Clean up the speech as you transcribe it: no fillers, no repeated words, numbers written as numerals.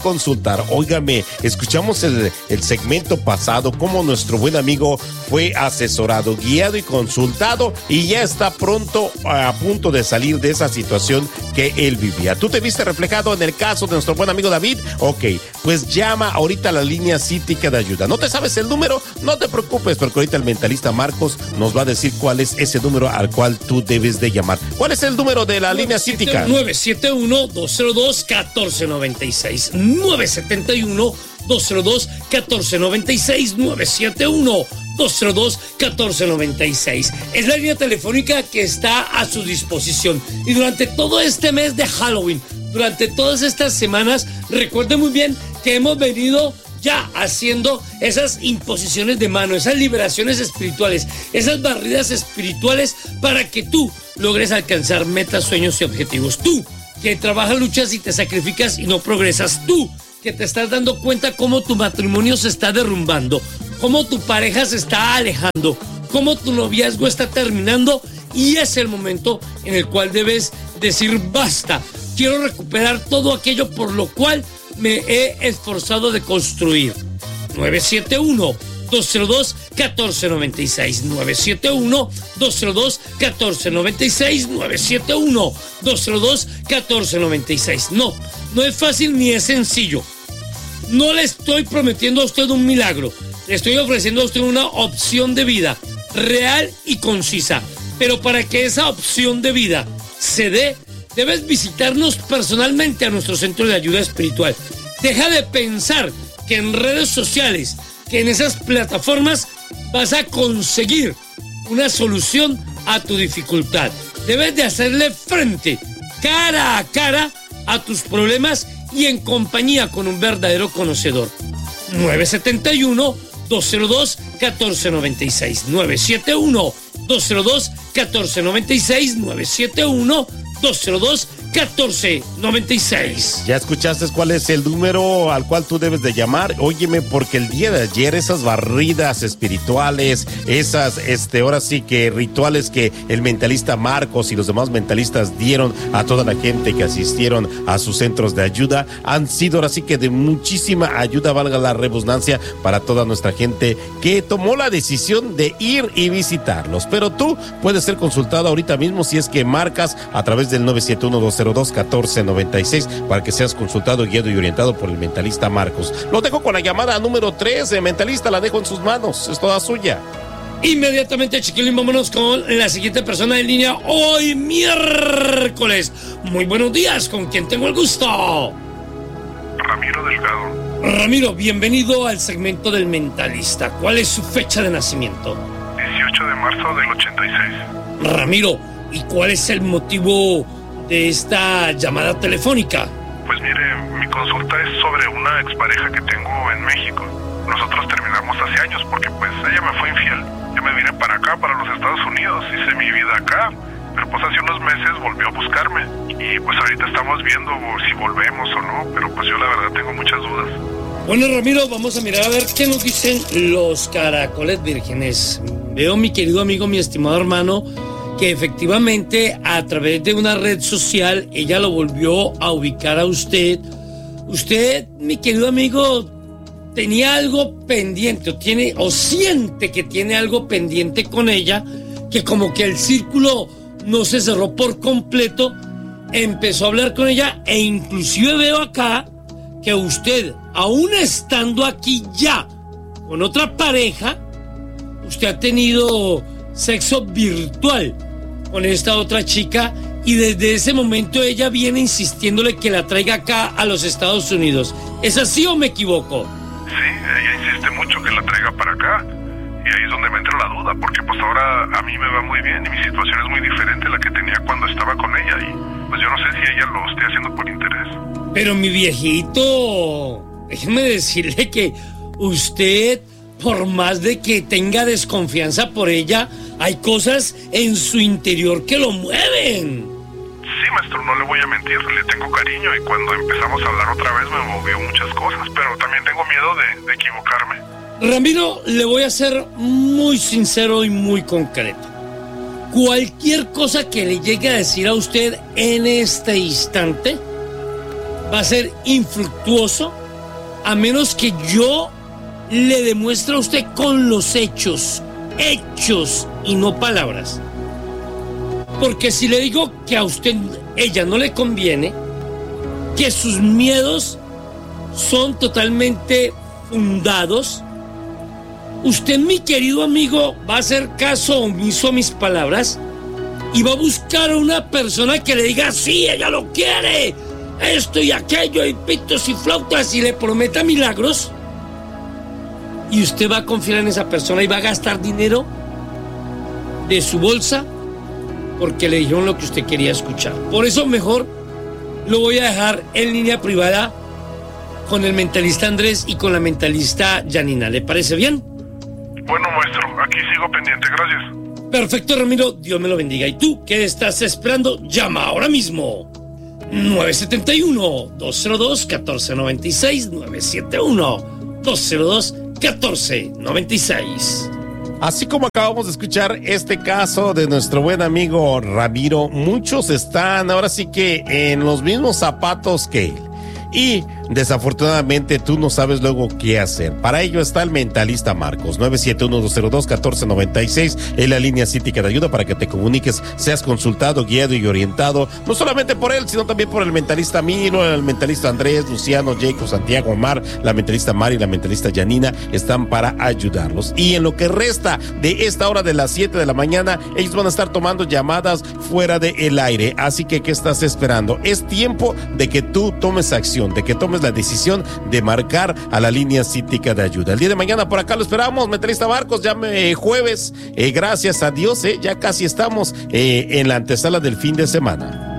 consultar. Óigame, escuchamos el segmento pasado, cómo nuestro buen amigo fue asesorado, guiado y consultado, y ya está pronto a punto de salir de esa situación que él vivía. ¿Tú te viste reflejado en el caso de nuestro buen amigo David? Ok, pues llama ahorita a la línea Cítica de ayuda. ¿No te sabes el número? No te preocupes, porque ahorita el mentalista Marcos nos va a decir cuál es ese número al cual tú debes de llamar. ¿Cuál es el número de la línea Cítica? 971-202-1496. 971-202-1496. 971-202-1496. Es la línea telefónica que está a su disposición. Y durante todo este mes de Halloween, durante todas estas semanas, recuerde muy bien que hemos venido ya haciendo esas imposiciones de mano, esas liberaciones espirituales, esas barridas espirituales para que tú logres alcanzar metas, sueños y objetivos. Tú, que trabajas, luchas y te sacrificas y no progresas. Tú, que te estás dando cuenta cómo tu matrimonio se está derrumbando, cómo tu pareja se está alejando, cómo tu noviazgo está terminando, y es el momento en el cual debes decir basta. Quiero recuperar todo aquello por lo cual me he esforzado de construir. 971-202-1496. 971-202-1496. 971-202-1496. No es fácil ni es sencillo. No le estoy prometiendo a usted un milagro. Le estoy ofreciendo a usted una opción de vida real y concisa. Pero para que esa opción de vida se dé, debes visitarnos personalmente a nuestro centro de ayuda espiritual. Deja de pensar que en redes sociales, que en esas plataformas vas a conseguir una solución a tu dificultad. Debes de hacerle frente, cara a cara, a tus problemas y en compañía con un verdadero conocedor. 971-202-1496. 971-202-1496. 971-202-1496. ¿Ya escuchaste cuál es el número al cual tú debes de llamar? Óyeme, porque el día de ayer esas barridas espirituales, esas, ahora sí que rituales que el mentalista Marcos y los demás mentalistas dieron a toda la gente que asistieron a sus centros de ayuda, han sido ahora sí que de muchísima ayuda, valga la redundancia, para toda nuestra gente que tomó la decisión de ir y visitarlos. Pero tú puedes ser consultado ahorita mismo si es que marcas a través del 971-202-1496 para que seas consultado, guiado y orientado por el mentalista Marcos. Lo dejo con la llamada número 3, mentalista, la dejo en sus manos, es toda suya. Inmediatamente, chiquilín, vámonos con la siguiente persona en línea hoy miércoles. Muy buenos días, ¿con quién tengo el gusto? Ramiro Delgado. Ramiro, bienvenido al segmento del mentalista. ¿Cuál es su fecha de nacimiento? 18 de marzo del 86. Ramiro, ¿y cuál es el motivo de esta llamada telefónica? Pues mire, mi consulta es sobre una expareja que tengo en México. Nosotros terminamos hace años porque pues ella me fue infiel. Yo me vine para acá, para los Estados Unidos, hice mi vida acá, pero pues hace unos meses volvió a buscarme. Y pues ahorita estamos viendo si volvemos o no, pero pues yo la verdad tengo muchas dudas. Bueno, Ramiro, vamos a mirar a ver qué nos dicen los caracoles vírgenes. Veo, mi querido amigo, mi estimado hermano, que efectivamente a través de una red social ella lo volvió a ubicar a usted. Usted, mi querido amigo, tenía algo pendiente o siente que tiene algo pendiente con ella, que como que el círculo no se cerró por completo. Empezó a hablar con ella e inclusive veo acá que usted, aún estando aquí ya con otra pareja, usted ha tenido sexo virtual con esta otra chica y desde ese momento ella viene insistiéndole que la traiga acá a los Estados Unidos. ¿Es así o me equivoco? Sí, ella insiste mucho que la traiga para acá y ahí es donde me entra la duda, porque pues ahora a mí me va muy bien y mi situación es muy diferente a la que tenía cuando estaba con ella y pues yo no sé si ella lo esté haciendo por interés. Pero mi viejito, déjeme decirle que usted, por más de que tenga desconfianza por ella, hay cosas en su interior que lo mueven. Sí, maestro, no le voy a mentir, le tengo cariño y cuando empezamos a hablar otra vez me movió muchas cosas, pero también tengo miedo de equivocarme. Ramiro, le voy a ser muy sincero y muy concreto. Cualquier cosa que le llegue a decir a usted en este instante, va a ser infructuoso a menos que yo le demuestre a usted con los hechos y no palabras. Porque si le digo que a usted, ella no le conviene, que sus miedos son totalmente fundados, usted, mi querido amigo, va a hacer caso omiso a mis palabras y va a buscar a una persona que le diga, sí, ella lo quiere, esto y aquello, y pitos y flautas, y le prometa milagros. Y usted va a confiar en esa persona y va a gastar dinero de su bolsa porque le dijeron lo que usted quería escuchar. Por eso mejor lo voy a dejar en línea privada con el mentalista Andrés y con la mentalista Janina. ¿Le parece bien? Bueno, maestro, aquí sigo pendiente, gracias. Perfecto, Ramiro, Dios me lo bendiga. ¿Y tú qué estás esperando? Llama ahora mismo. 971-202-1496, 971-202-1496. Así como acabamos de escuchar este caso de nuestro buen amigo Ramiro, muchos están ahora sí que en los mismos zapatos que él. Y desafortunadamente tú no sabes luego qué hacer. Para ello está el mentalista Marcos, 971-202-1496, en la línea cítica de ayuda para que te comuniques, seas consultado, guiado y orientado, no solamente por él, sino también por el mentalista Milo, el mentalista Andrés, Luciano, Jacob, Santiago, Omar, la mentalista Mari y la mentalista Janina están para ayudarlos. Y en lo que resta de esta hora de las 7 de la mañana, ellos van a estar tomando llamadas fuera del aire. Así que, ¿qué estás esperando? Es tiempo de que tú tomes acción, de que tomes la decisión de marcar a la línea cítica de ayuda. El día de mañana por acá lo esperamos, mentalista Marcos, ya jueves, gracias a Dios, ya casi estamos en la antesala del fin de semana.